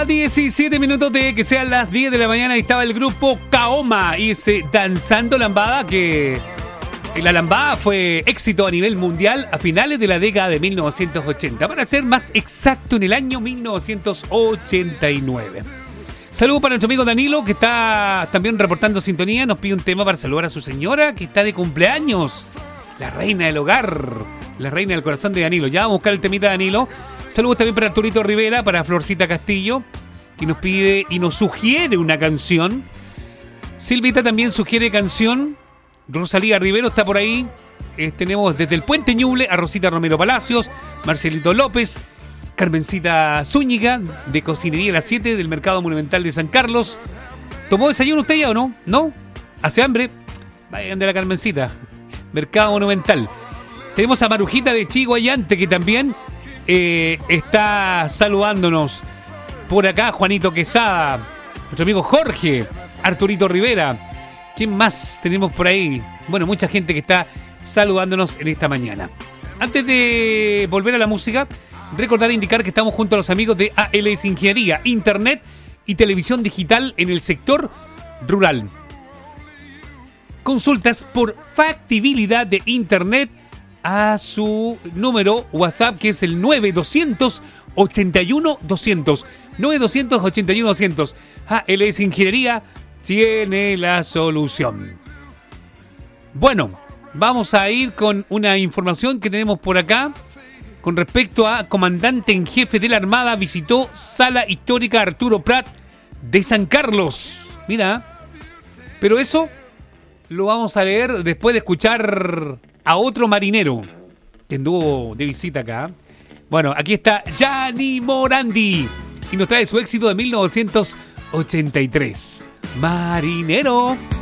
17 minutos de que sean las 10 de la mañana y estaba el grupo Kaoma y ese Danzando Lambada, que la lambada fue éxito a nivel mundial a finales de la década de 1980, para ser más exacto en el año 1989. Saludos para nuestro amigo Danilo, que está también reportando sintonía. Nos pide un tema para saludar a su señora, que está de cumpleaños, la reina del hogar, la reina del corazón de Danilo. Ya vamos a buscar el temita de Danilo. Saludos también para Arturito Rivera, para Florcita Castillo, que nos pide y nos sugiere una canción. Silvita también sugiere canción. Rosalía Rivero está por ahí. Tenemos desde el Puente Ñuble a Rosita Romero Palacios, Marcelito López, Carmencita Zúñiga, de Cocinería Las 7 del Mercado Monumental de San Carlos. ¿Tomó desayuno usted ya o no? ¿No? ¿Hace hambre? Vayan de la Carmencita. Mercado Monumental. Tenemos a Marujita de Chiguayante, que también está saludándonos. Por acá, Juanito Quesada, nuestro amigo Jorge, Arturito Rivera. ¿Quién más tenemos por ahí? Bueno, mucha gente que está saludándonos en esta mañana. Antes de volver a la música, recordar e indicar que estamos junto a los amigos de ALS Ingeniería, Internet y Televisión Digital en el sector rural. Consultas por factibilidad de Internet a su número WhatsApp, que es el 9200 81 200. 9200 81 200. ALS Ingeniería tiene la solución. Bueno, vamos a ir con una información que tenemos por acá con respecto a comandante en jefe de la Armada visitó Sala Histórica Arturo Prat de San Carlos. Mira, pero eso lo vamos a leer después de escuchar a otro marinero que anduvo de visita acá. Bueno, aquí está Gianni Morandi y nos trae su éxito de 1983. Marinero.